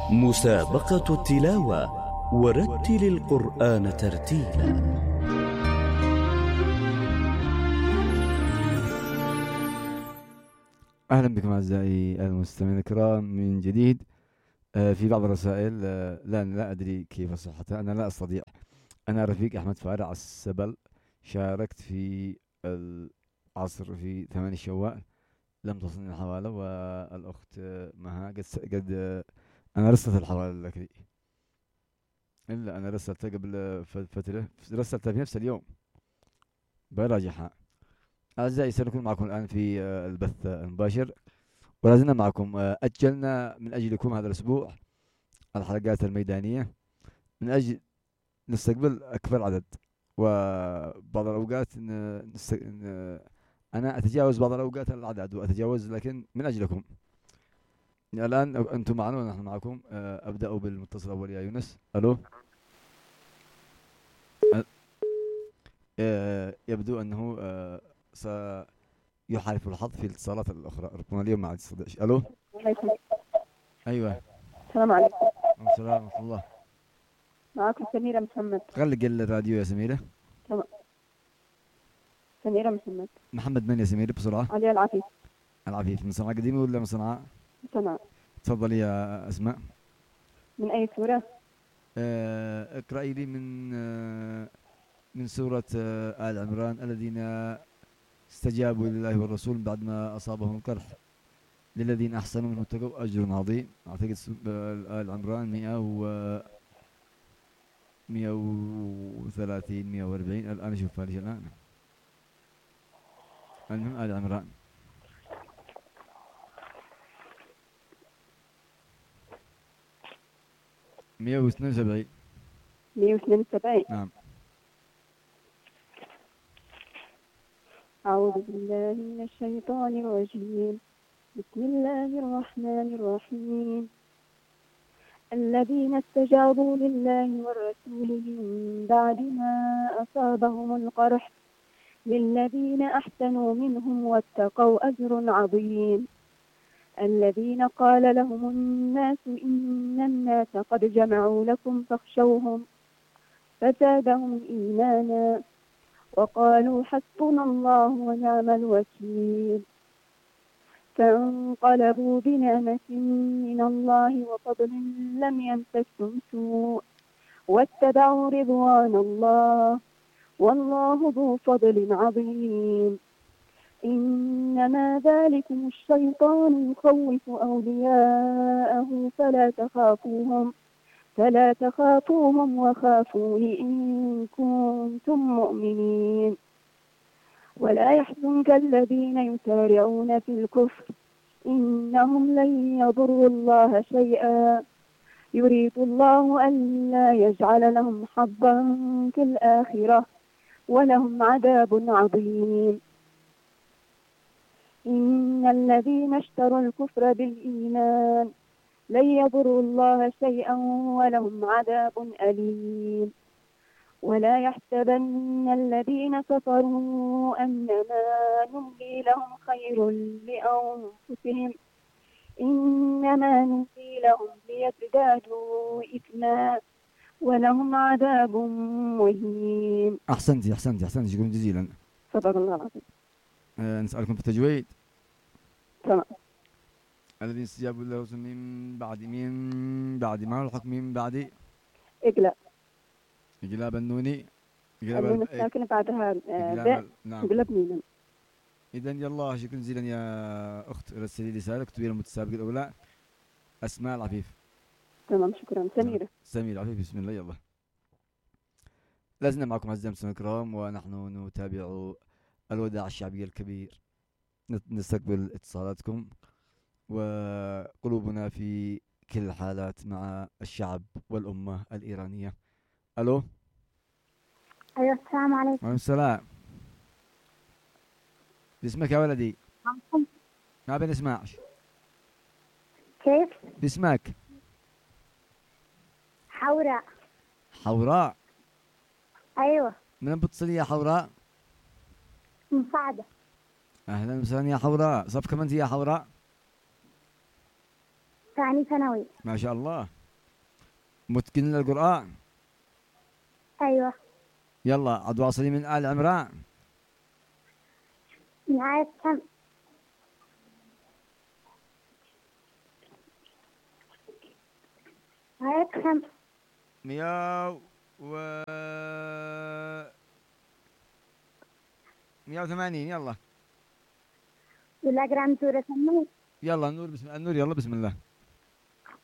مسابقة التلاوة ورتل القرآن ترتيلا. أهلا بكم أعزائي المستمعين الكرام من جديد. في بعض الرسائل لا أدري كيف صحتها، أنا لا أستطيع. أنا رفيق أحمد فارع السبل، شاركت في العصر في 8 شوال، لم تصلني الحوالة، والأخت مها قد أنا رسلت الحوالة لك، إلا أنا رسلتها قبل فترة، رسلتها في نفس اليوم براجعها. أعزائي سنكون معكم الآن في البث المباشر، ولازلنا معكم. أجلنا من أجلكم هذا الأسبوع الحلقات الميدانية من أجل نستقبل أكبر عدد، وبعض الأوقات أنا أتجاوز بعض الأوقات العدد وأتجاوز، لكن من أجلكم. الآن أنتم معنا ونحن معكم. أبدأ بالمتصل الأول يا يونس. ألو. يبدو أنه سيحالف الحظ في الاتصالات الأخرى، ربما اليوم ما عاد يستطيع. ألو. أيوة. السلام عليكم. السلام ورحمة الله. معاكم سميرة محمد. خلق الراديو يا سميرة. تمام. سميرة محمد. محمد من يا سميرة بسرعة؟ علي العفيف. العفيف من صنعاء قديمة ولا من صنعاء؟ صنعاء. تفضلي يا أسماء. من أي سورة؟ اقرأي لي من سورة آل عمران، الذين استجابوا لله والرسول بعد ما أصابهم القرح، للذين أحسنوا منهم اتقوا أجر عظيم. أعتقد آل عمران 130 140. الآن أشوفها ليش الآن. المهم آل عمران. مية واثنين وسبعين. نعم. أعوذ بالله من الشيطان الرجيم. بسم الله الرحمن الرحيم. الذين استجابوا لله والرسول من بعد ما أصابهم القرح، للذين أحسنوا منهم واتقوا أجر عظيم. الذين قال لهم الناس إن الناس قد جمعوا لكم فاخشوهم فزادهم إيمانا وقالوا حسبنا الله ونعم الوكيل. فانقلبوا بنعمة من الله وفضل لم يمسسهم سوء واتبعوا رضوان الله والله ذو فضل عظيم. إنما ذلكم الشيطان يخوف أولياءه فلا تخافوهم وخافون إن كنتم مؤمنين. ولا يحزنك الذين يسارعون في الكفر إنهم لن يضروا الله شيئا يريد الله ألا يجعل لهم حظا في الآخرة ولهم عذاب عظيم. إن الذين اشتروا الكفر بالإيمان لن يضروا الله شيئا ولهم عذاب أليم. ولا يحسبن الذين كفروا أنما نملي لهم خير لأنفسهم إنما نملي لهم ليزدادوا إثما ولهم عذاب مهين. أحسنتي شكرا جزيلا. صدق الله العظيم. نسألكم في التجويد. تمام. الذين استجابوا له من بعد ما الحكم من بعد إقلاب النوني. النون الساكنة بعدها باء. نعم. إقلاب ميم. إذن يلا شكرا جزيلا يا أخت. رسلي رسالة اكتبي المتسابق الأولى أسماء العفيف. تمام شكرا. سميرة العفيف. بسم الله يلا. لازلنا معكم أعزائي المستمعين الكرام، ونحن نتابع الوداع الشعبي الكبير. نستقبل اتصالاتكم، وقلوبنا في كل الحالات مع الشعب والأمة الإيرانية. ألو. أيوة السلام عليكم. وعليكم السلام. باسمك يا ولدي؟ ما بنسمعش. كيف؟ باسمك؟ حوراء. أيوة. من بتصل يا حوراء؟ مساعدة. أهلا وسهلا يا حوراء. صف كم أنت يا حوراء؟ ثاني ثانوي. ما شاء الله. متقن للقرآن. أيوة. يلا عد واصلي من آل عمران. من آية كم؟ آية كم؟ 180. يلا ولا أقرأ من سورة النور؟ يلا النور، بسم الله. النور، يلا بسم الله.